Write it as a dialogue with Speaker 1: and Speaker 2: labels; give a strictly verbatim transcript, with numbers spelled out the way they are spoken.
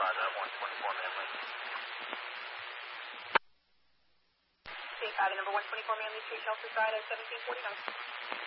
Speaker 1: Roger, I'm one twenty-four Manly.
Speaker 2: State five, number one twenty-four Manly Street, Chelsea Friday, seventeen forty-nine.